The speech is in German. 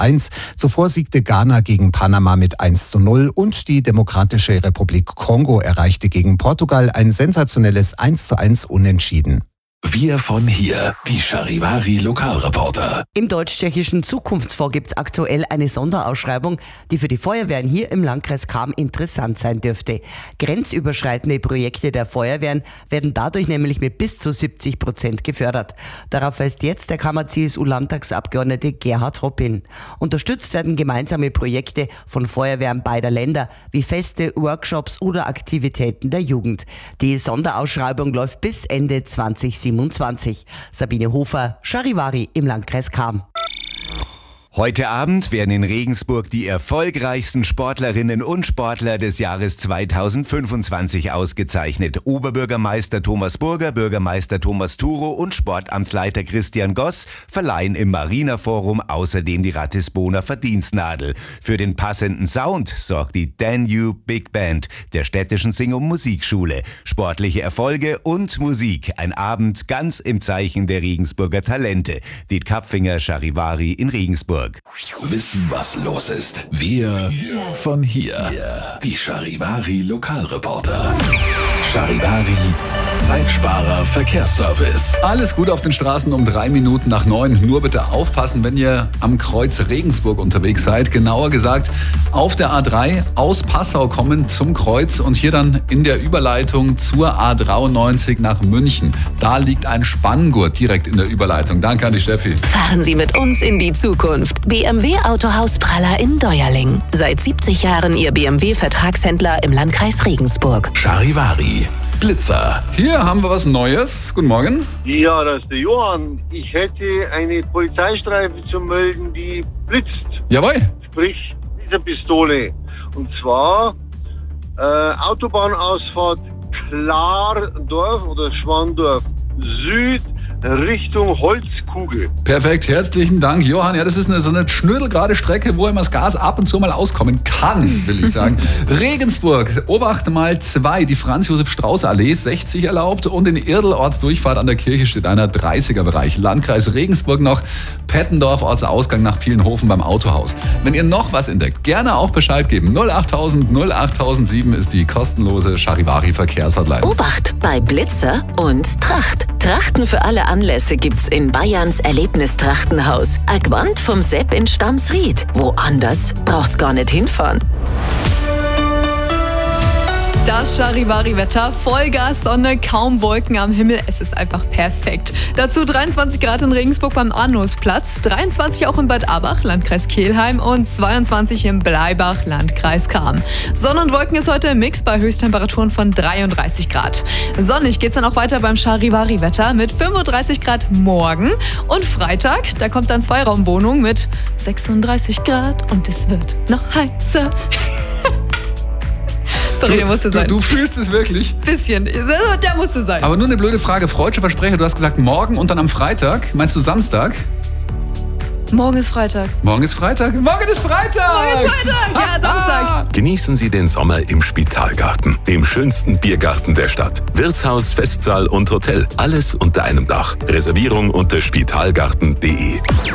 1:1. Zuvor siegte Ghana gegen Panama mit 1:0 und die Demokratische Republik Kongo erreichte gegen Portugal ein sensationelles 1:1 Unentschieden. Wir von hier, die Charivari Lokalreporter. Im Deutsch-Tschechischen Zukunftsfonds gibt es aktuell eine Sonderausschreibung, die für die Feuerwehren hier im Landkreis Cham interessant sein dürfte. Grenzüberschreitende Projekte der Feuerwehren werden dadurch nämlich mit bis zu 70% gefördert. Darauf weist jetzt der Kammer-CSU-Landtagsabgeordnete Gerhard Hopp hin. Unterstützt werden gemeinsame Projekte von Feuerwehren beider Länder, wie Feste, Workshops oder Aktivitäten der Jugend. Die Sonderausschreibung läuft bis Ende 2027. Sabine Hofer, Charivari im Landkreis Cham. Heute Abend werden in Regensburg die erfolgreichsten Sportlerinnen und Sportler des Jahres 2025 ausgezeichnet. Oberbürgermeister Thomas Burger, Bürgermeister Thomas Turo und Sportamtsleiter Christian Goss verleihen im Marina Forum außerdem die Ratisboner Verdienstnadel. Für den passenden Sound sorgt die Danube Big Band der städtischen Sing- und Musikschule. Sportliche Erfolge und Musik. Ein Abend ganz im Zeichen der Regensburger Talente. Diet Kapfinger, Charivari in Regensburg. Wissen, was los ist. Wir von hier. Die Charivari Lokalreporter. Charivari Zeitsparer Verkehrsservice. Alles gut auf den Straßen um 9:03. Nur bitte aufpassen, wenn ihr am Kreuz Regensburg unterwegs seid. Genauer gesagt auf der A3 aus Passau kommen zum Kreuz und hier dann in der Überleitung zur A93 nach München. Da liegt ein Spanngurt direkt in der Überleitung. Danke an die Steffi. Fahren Sie mit uns in die Zukunft. BMW Autohaus Praller in Deuerling. Seit 70 Jahren Ihr BMW-Vertragshändler im Landkreis Regensburg. Charivari Blitzer. Hier haben wir was Neues. Guten Morgen. Ja, das ist der Johann. Ich hätte eine Polizeistreife zu melden, die blitzt. Jawohl. Sprich, diese Pistole. Und zwar Autobahnausfahrt Klardorf oder Schwandorf Süd Richtung Holzkugel. Perfekt, herzlichen Dank, Johann. Ja, das ist so eine schnürdelgerade Strecke, wo immer das Gas ab und zu mal auskommen kann, will ich sagen. Regensburg, Obacht mal 2, die Franz-Josef-Strauß-Allee, 60 erlaubt und in Irdl Ortsdurchfahrt an der Kirche steht einer 30er-Bereich. Landkreis Regensburg noch, Pettendorf, Ortsausgang nach Pielenhofen beim Autohaus. Wenn ihr noch was entdeckt, gerne auch Bescheid geben. 08000 08007 ist die kostenlose Charivari-Verkehrshotline. Obacht bei Blitzer und Tracht. Trachten für alle Anlässe gibt's in Bayerns Erlebnistrachtenhaus. Agwand vom Sepp in Stamsried. Woanders brauchst gar nicht hinfahren. Das Charivari-Wetter, Vollgas, Sonne, kaum Wolken am Himmel, es ist einfach perfekt. Dazu 23 Grad in Regensburg beim Arnusplatz, 23 auch in Bad Abach, Landkreis Kelheim und 22 in Bleibach, Landkreis Cham. Sonne und Wolken ist heute im Mix bei Höchsttemperaturen von 33 Grad. Sonnig geht's dann auch weiter beim Charivari-Wetter mit 35 Grad morgen und Freitag, da kommt dann Zweiraumwohnung mit 36 Grad und es wird noch heißer. Sorry, der musste sein. Du fühlst es wirklich? Bisschen. Der musste sein. Aber nur eine blöde Frage. Freudscher Versprecher, du hast gesagt morgen und dann am Freitag. Meinst du Samstag? Morgen ist Freitag. Morgen ist Freitag. Morgen ist Freitag! Morgen ist Freitag! Ja, Samstag. Genießen Sie den Sommer im Spitalgarten, dem schönsten Biergarten der Stadt. Wirtshaus, Festsaal und Hotel. Alles unter einem Dach. Reservierung unter spitalgarten.de.